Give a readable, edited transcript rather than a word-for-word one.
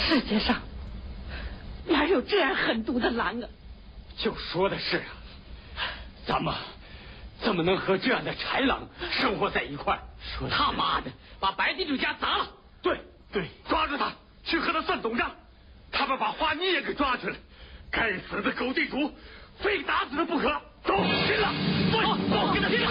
世界上哪有这样狠毒的狼啊？ 就说的是啊，咱们怎么能和这样的豺狼生活在一块？说他妈的，把白地主家砸了！对，抓住他，去和他算总账。他们把花妮也给抓去了，该死的狗地主，非打死他不可！走，拼了！走，跟他拼了！